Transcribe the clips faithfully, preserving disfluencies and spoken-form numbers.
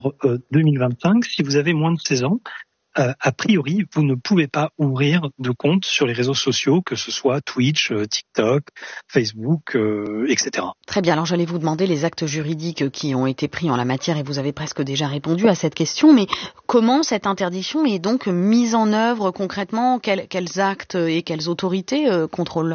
euh, deux mille vingt-cinq, si vous avez moins de seize ans, Euh, a priori, vous ne pouvez pas ouvrir de compte sur les réseaux sociaux, que ce soit Twitch, euh, TikTok, Facebook, euh, et cetera. Très bien, alors j'allais vous demander les actes juridiques qui ont été pris en la matière et vous avez presque déjà répondu à cette question, mais comment cette interdiction est donc mise en œuvre concrètement? Quels, quels actes et quelles autorités euh, contrôlent?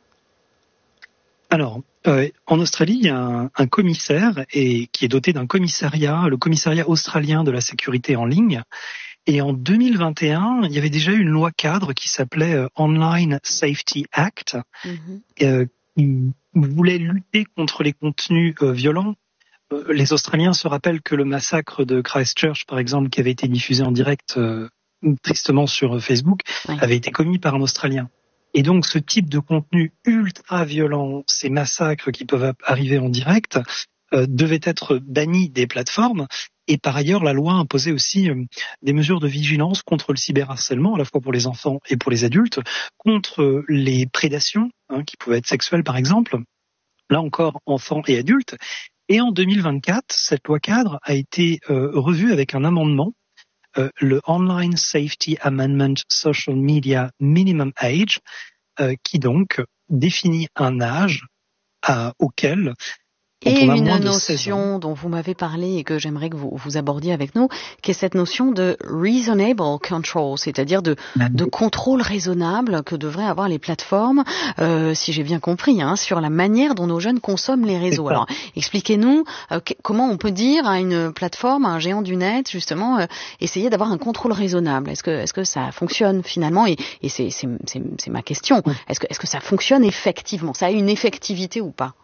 Alors, euh, en Australie, il y a un, un commissaire et qui est doté d'un commissariat, le commissariat australien de la sécurité en ligne. Et en deux mille vingt et un, il y avait déjà une loi cadre qui s'appelait euh, Online Safety Act, mm-hmm. euh, qui voulait lutter contre les contenus euh, violents. Euh, les Australiens se rappellent que le massacre de Christchurch, par exemple, qui avait été diffusé en direct euh, tristement sur Facebook, oui. avait été commis par un Australien. Et donc, ce type de contenu ultra violent, ces massacres qui peuvent arriver en direct, euh, devaient être bannis des plateformes. Et par ailleurs, la loi imposait aussi euh, des mesures de vigilance contre le cyberharcèlement, à la fois pour les enfants et pour les adultes, contre euh, les prédations, hein, qui pouvaient être sexuelles par exemple, là encore enfants et adultes. Et en deux mille vingt-quatre, cette loi cadre a été euh, revue avec un amendement, euh, le Online Safety Amendment Social Media Minimum Age, euh, qui donc définit un âge à, auquel et une notion dont vous m'avez parlé et que j'aimerais que vous, vous abordiez avec nous, qui est cette notion de reasonable control, c'est-à-dire de, de contrôle raisonnable que devraient avoir les plateformes, euh, si j'ai bien compris, hein, sur la manière dont nos jeunes consomment les réseaux. Alors, expliquez-nous euh, qu- comment on peut dire à une plateforme, à un géant du net, justement, euh, essayer d'avoir un contrôle raisonnable. Est-ce que, est-ce que ça fonctionne finalement? Et, et c'est, c'est, c'est, c'est ma question. Est-ce que, est-ce que ça fonctionne effectivement? Ça a une effectivité ou pas?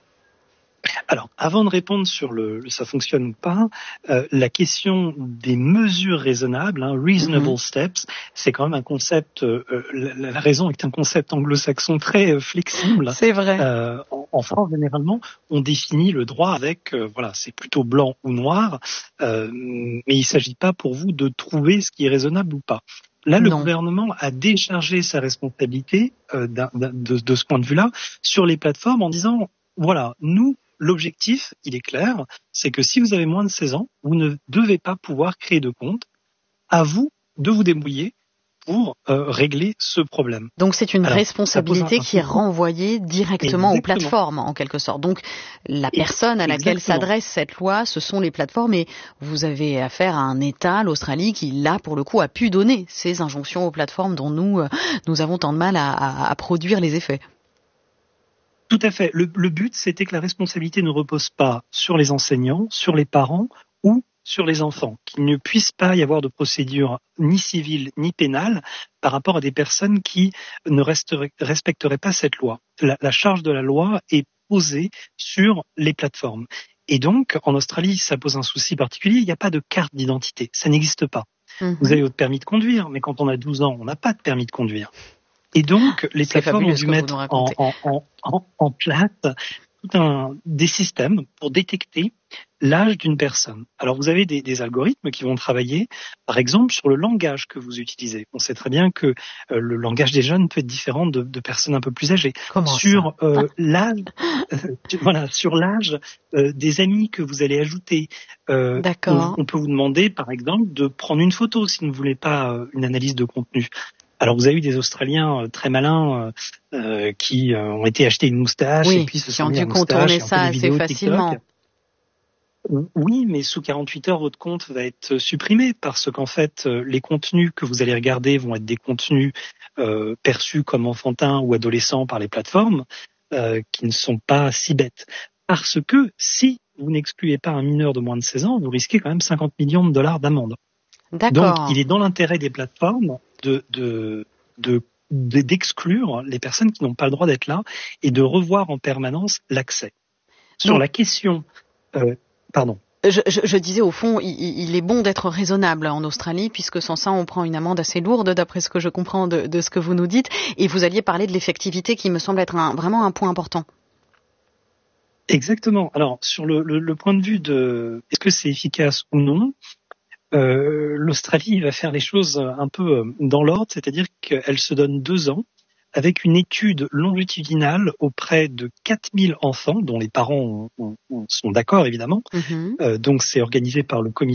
Alors, avant de répondre sur le, le ça fonctionne ou pas, euh, la question des mesures raisonnables, hein, reasonable mm-hmm. steps, c'est quand même un concept. Euh, la, la raison est un concept anglo-saxon très euh, flexible. C'est vrai. Euh, en, en France, généralement, on définit le droit avec, euh, voilà, c'est plutôt blanc ou noir, euh, mais il s'agit pas pour vous de trouver ce qui est raisonnable ou pas. Là, le non. gouvernement a déchargé sa responsabilité euh, d'un, d'un, de, de ce point de vue-là sur les plateformes en disant, voilà, nous. L'objectif, il est clair, c'est que si vous avez moins de seize ans, vous ne devez pas pouvoir créer de compte. À vous de vous débrouiller pour euh, régler ce problème. Donc c'est une Alors, responsabilité un... qui est renvoyée directement Exactement. aux plateformes, en quelque sorte. Donc la personne à laquelle Exactement. s'adresse cette loi, ce sont les plateformes. Et vous avez affaire à un État, l'Australie, qui là, pour le coup, a pu donner ces injonctions aux plateformes dont nous, euh, nous avons tant de mal à, à, à produire les effets. Tout à fait. Le, le but, c'était que la responsabilité ne repose pas sur les enseignants, sur les parents ou sur les enfants, qu'il ne puisse pas y avoir de procédure ni civile ni pénale par rapport à des personnes qui ne respecteraient pas cette loi. La, la charge de la loi est posée sur les plateformes. Et donc, en Australie, ça pose un souci particulier, il n'y a pas de carte d'identité, ça n'existe pas. Mm-hmm. Vous avez votre permis de conduire, mais quand on a douze ans, on n'a pas de permis de conduire. Et donc, les plateformes ont dû mettre en, en, en, en, en place tout un, des systèmes pour détecter l'âge d'une personne. Alors, vous avez des, des algorithmes qui vont travailler, par exemple, sur le langage que vous utilisez. On sait très bien que euh, le langage des jeunes peut être différent de, de personnes un peu plus âgées. Comment sur euh, l'âge, euh, voilà, sur l'âge euh, des amis que vous allez ajouter. Euh, D'accord. On, on peut vous demander, par exemple, de prendre une photo si vous ne voulez pas euh, une analyse de contenu. Alors, vous avez eu des Australiens euh, très malins euh, qui euh, ont été acheter une moustache oui, et puis se qui sont ont mis dû contourner ça assez facilement. TikTok. Oui, mais sous quarante-huit heures, votre compte va être supprimé parce qu'en fait, les contenus que vous allez regarder vont être des contenus euh, perçus comme enfantins ou adolescents par les plateformes euh, qui ne sont pas si bêtes. Parce que si vous n'excluez pas un mineur de moins de seize ans, vous risquez quand même cinquante millions de dollars d'amende. D'accord. Donc, il est dans l'intérêt des plateformes de, de, de, de, d'exclure les personnes qui n'ont pas le droit d'être là et de revoir en permanence l'accès. Sur Donc, la question... Euh, pardon. Je, je, je disais, au fond, il, il est bon d'être raisonnable en Australie, puisque sans ça, on prend une amende assez lourde, d'après ce que je comprends de, de ce que vous nous dites. Et vous alliez parler de l'effectivité, qui me semble être un, vraiment un point important. Exactement. Alors, sur le, le, le point de vue de est-ce que c'est efficace ou non, euh, l'Australie va faire les choses un peu dans l'ordre, c'est-à-dire qu'elle se donne deux ans avec une étude longitudinale auprès de quatre mille enfants, dont les parents ont, ont, sont d'accord évidemment. Mm-hmm. Euh, donc c'est organisé par le comité